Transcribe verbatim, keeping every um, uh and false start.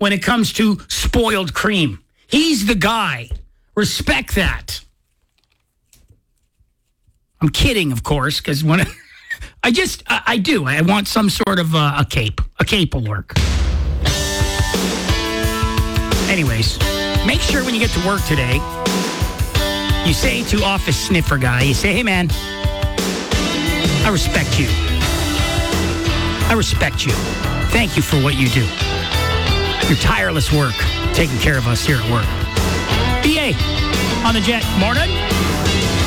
when it comes to spoiled cream. He's the guy. Respect that. I'm kidding, of course, because when I, I just, I, I do. I want some sort of uh, a cape. A cape will work. Anyways, make sure when you get to work today, you say to office sniffer guy, you say, hey, man, I respect you. I respect you. Thank you for what you do. Your tireless work taking care of us here at work. B A on the Jet. Morning.